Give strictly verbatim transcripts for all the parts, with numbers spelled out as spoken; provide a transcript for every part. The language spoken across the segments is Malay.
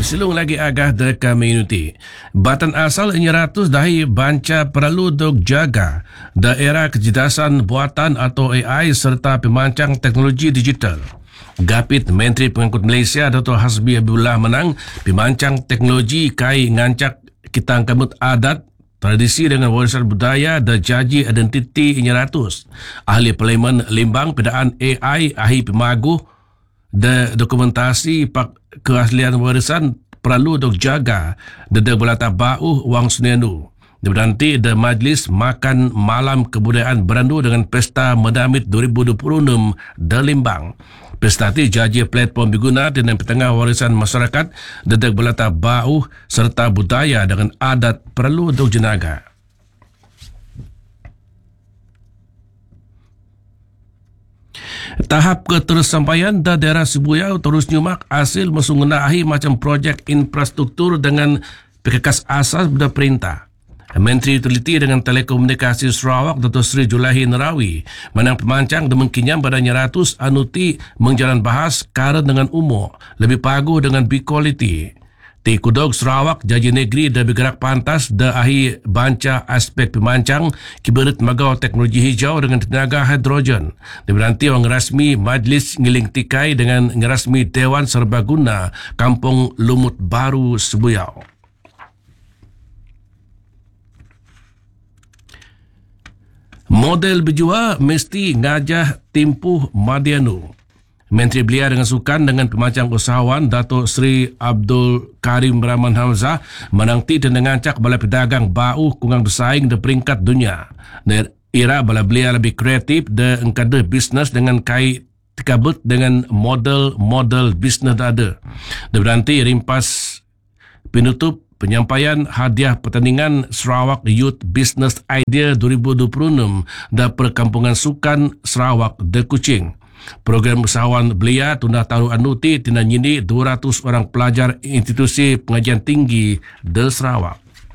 silung lagi agah de community. Batan asal inya ratus dahi banca perlu dog jaga daerah kecerdasan buatan atau A I serta pemancang teknologi digital. Gapit Menteri Pengangkut Malaysia Dato' Hasbi Abdullah menang pemancang teknologi kai ngancak kitang kamut adat tradisi dengan warisan budaya dan jaji identiti inya ratus. Ahli Parlimen Limbang Pedaan A I ahi pemaguh de dokumentasi pak keaslian warisan perlu dok jaga de de belata bau wang sunenu. Nanti de Majlis Makan Malam Kebudayaan berandu dengan Pesta Medamit dua ribu dua puluh enam de Limbang. Pesta ti jaji platform diguna dengan petengah warisan masyarakat de de belata bau serta budaya dengan adat perlu dok jenaga. Tahap ketersampaian da daerah Sibuyau terus nyumak hasil mesungunahi macam projek infrastruktur dengan perkas asas benda perintah. Menteri Teliti dengan Telekomunikasi Sarawak Dato' Sri Julahi Nerawi menang pemancang dan mengkinyam badannya ratus anuti menjalan bahas karen dengan umur lebih pagu dengan B-quality. Ti Kudog Sarawak Jaji Negeri dah bergerak pantas dah ahi banca aspek pemancang kiberit magau teknologi hijau dengan tenaga hidrogen. Dia beranti orang rasmi Majlis Ngiling Tikai dengan ngerasmi Dewan Serbaguna Kampung Lumut Baru Sibuyau. Model berjua mesti ngajah timpuh Madianu. Menteri Belia dengan Sukan dengan pemancang usahawan Dato' Sri Abdul Karim Rahman Hamzah menangti dan mengancak bala pedagang bau kungang bersaing di peringkat dunia. Dan era bala Belia lebih kreatif dan engkada bisnes dengan kai tikabut dengan model-model bisnes ada. Dan berhenti rimpas penutup penyampaian hadiah pertandingan Sarawak Youth Business Idea dua ribu dua puluh enam dan Perkampungan Sukan Sarawak de Kuching. Program usahawan Belia tunda taruh anuti tina nyini dua ratus orang pelajar institusi pengajian tinggi de Sarawak.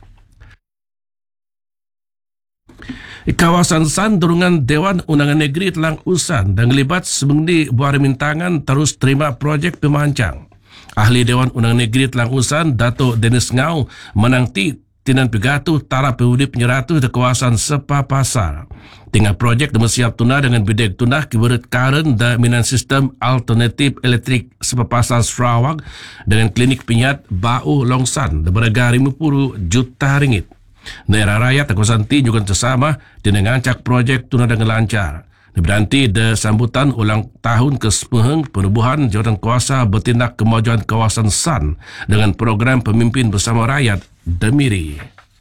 Kawasan San Durungan Dewan Undangan Negeri Telang Usan dan ngelibat sebendi buah remintangan terus terima projek pemancang. Ahli Dewan Undangan Negeri Telang Usan Dato' Dennis Ngau menangti tinan pegatuh taraf pewudip penyeratus di kawasan Sepa Pasar. Tinggal projek dan siap tunah dengan bidek tunah kiberit karen dan minan sistem alternatif elektrik Sepa Pasar Sarawak dengan klinik pinyat bau longsan dan berharga lima puluh juta ringgit. Daerah rakyat kawasan ti juga bersama dengan ngancak projek tunah dengan lancar. Berhenti de sambutan ulang tahun ke sepuluh penubuhan jawatan kuasa bertindak kemajuan kawasan San dengan program pemimpin bersama rakyat Demiri.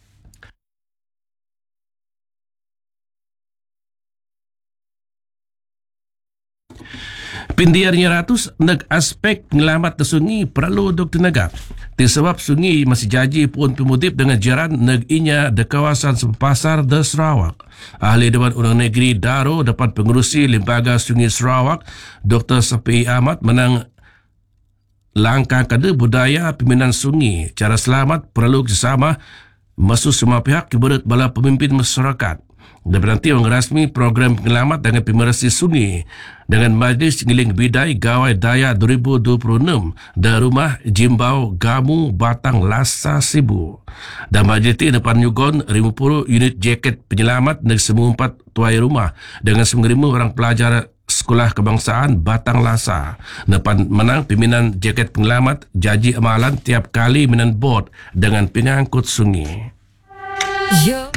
Pindiarnya ratus neg aspek ngelamat ke sungi perlu dok tenegak. Disebab sungi masih jaji pun pemudip dengan jaran neg inya de kawasan Sepasar de Sarawak. Ahli Dewan Undangan Negeri Daro dapat pengurusi Lembaga Sungai Sarawak Doktor Safi Ahmad menang langkah kada budaya pembinaan sungai. Cara selamat perlu bersama masuk semua pihak kiberit bala pemimpin masyarakat. Dan berhenti orang rasmi program penyelamat dengan pemerhati sungai dengan Majlis Ngiling Bidai Gawai Daya dua ribu dua puluh enam dan Rumah Jimbau Gamu Batang Lasa Sibu. Dan majlis ini depan nyugon lima puluh unit jaket penyelamat dari semua empat tuai rumah dengan sembilan puluh orang pelajar Sekolah Kebangsaan Batang Lasa. Depan menang pimpinan jaket penyelamat jaji amalan tiap kali minan board dengan pengangkut sungai. Yo.